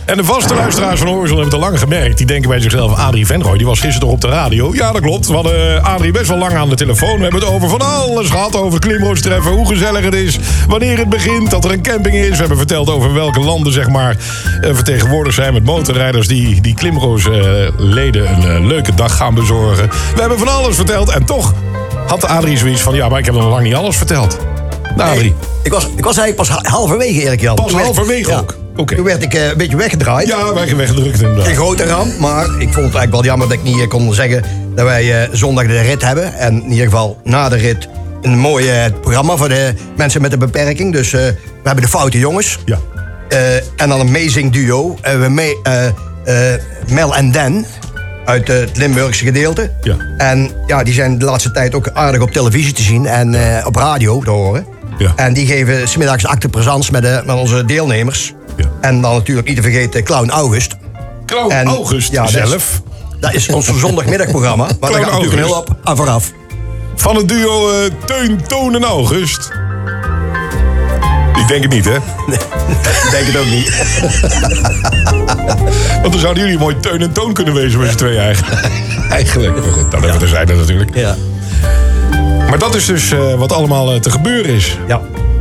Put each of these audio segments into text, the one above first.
En de vaste luisteraars van Horizon hebben het al lang gemerkt. Die denken bij zichzelf, Adrie Venrooy, die was gisteren toch op de radio? Ja, dat klopt. We hadden Adrie best wel lang aan de telefoon. We hebben het over van alles gehad. Over klimroostreffen, hoe gezellig het is. Wanneer het begint, dat er een camping is. We hebben verteld over welke landen, zeg maar, vertegenwoordigd zijn met motorrijders die klimroosleden een leuke dag gaan bezorgen. We hebben van alles verteld. En toch had Adrie zoiets van, ja, maar ik heb nog lang niet alles verteld. Nou, Adrie. Ik was eigenlijk pas halverwege, Erik Jan. Pas halverwege ook? Okay. Toen werd ik een beetje weggedraaid. Ja, weggedrukt inderdaad. Geen grote ramp, maar ik vond het eigenlijk wel jammer dat ik niet kon zeggen dat wij zondag de rit hebben. En in ieder geval na de rit een mooi programma voor de mensen met een beperking. Dus we hebben de Foute Jongens. Ja. En dan een amazing duo. Mel en Dan. Uit het Limburgse gedeelte. Ja. En ja, die zijn de laatste tijd ook aardig op televisie te zien en op radio te horen. Ja. En die geven 's middags acte présence met onze deelnemers. Ja. En dan natuurlijk niet te vergeten Clown August. Clown August zelf. Dat is ons zondagmiddagprogramma. Maar daar gaat natuurlijk een heel op aan vooraf. Van het duo Teun, Toon en August. Ik denk het niet, hè? Nee, ik denk het ook niet. Want dan zouden jullie mooi Teun en Toon kunnen wezen met z'n twee eigenlijk. Maar goed, dat hebben we terzijde natuurlijk. Ja. Maar dat is dus wat allemaal te gebeuren is. Ja.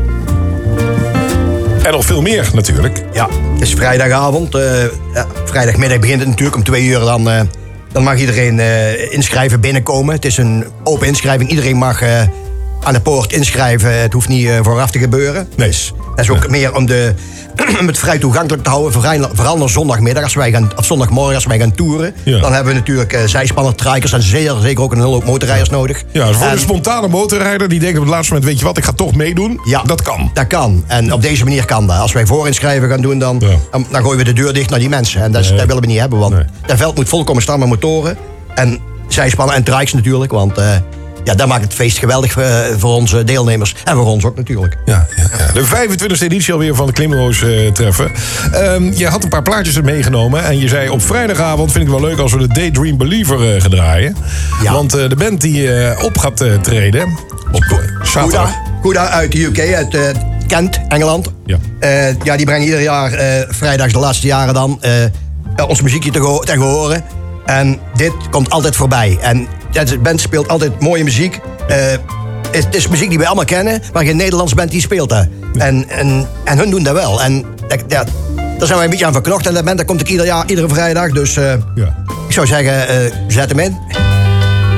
En nog veel meer natuurlijk. Ja, het is vrijdagavond. Vrijdagmiddag begint het natuurlijk om 2 uur. Dan mag iedereen inschrijven, binnenkomen. Het is een open inschrijving. Iedereen mag aan de poort inschrijven. Het hoeft niet vooraf te gebeuren. Nee. Dus dat is ook meer om het vrij toegankelijk te houden. Vooral op zondagmiddag, of zondagmorgen als wij gaan toeren. Ja. Dan hebben we natuurlijk zijspannen, trikers en zeker ook een hele hoop motorrijders nodig. Ja, voor een spontane motorrijder die denkt op het laatste moment, weet je wat, ik ga toch meedoen. Ja, dat kan. Dat kan. En op deze manier kan dat. Als wij voorinschrijven gaan doen, dan gooien we de deur dicht naar die mensen. En dat willen we niet hebben, want dat veld moet volkomen staan met motoren. En zijspannen en trikes natuurlijk, want dat maakt het feest geweldig voor onze deelnemers. En voor ons ook natuurlijk. Ja. De 25e editie alweer van de Klimroos treffen. Je had een paar plaatjes er meegenomen. En je zei op vrijdagavond vind ik wel leuk als we de Daydream Believer gaan draaien. Ja. Want de band die op gaat treden op zaterdag. Kuda uit de UK, uit Kent, Engeland. Ja. Die brengen ieder jaar vrijdags de laatste jaren dan ons muziekje te horen. En dit komt altijd voorbij. En de band speelt altijd mooie muziek. Het is muziek die wij allemaal kennen, maar geen Nederlands band die speelt dat. En hun doen dat wel. En daar zijn wij een beetje aan verknocht. En dat komt ik iedere vrijdag. Dus ik zou zeggen, zet hem in.